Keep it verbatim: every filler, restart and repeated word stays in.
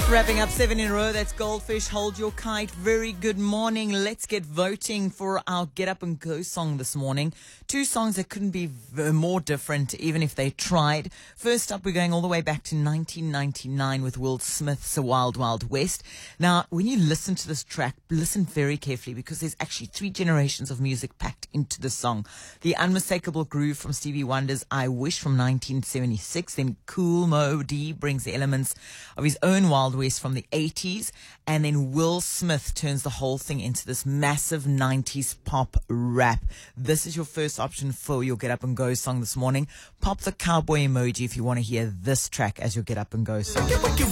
Wrapping up seven in a row, that's Goldfish, Hold Your Kite. Very good morning. Let's get voting for our Get Up and Go song this morning. Two songs that couldn't be v- more different, even if they tried. First up, we're going all the way back to nineteen ninety-nine with Will Smith's Wild Wild West. Now, when you listen to this track, listen very carefully because there's actually three generations of music packed into the song. The unmistakable groove from Stevie Wonder's I Wish from nineteen seventy-six. Then Cool Mo D brings the elements of his own Wild West from the eighties, and then Will Smith turns the whole thing into this massive nineties pop rap. This is your first option for your Get Up and Go song this morning. Pop the cowboy emoji if you want to hear this track as your Get Up and Go song.